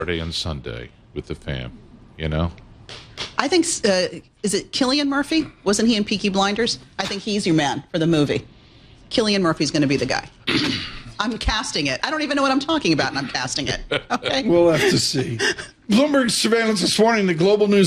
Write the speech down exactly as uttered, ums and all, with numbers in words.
Saturday and Sunday with the fam, you know? I think, uh, is it Cillian Murphy? Wasn't he in Peaky Blinders? I think he's your man for the movie. Cillian Murphy's going to be the guy. I'm casting it. I don't even know what I'm talking about, and I'm casting it. Okay. We'll have to see. Bloomberg surveillance this morning, the global news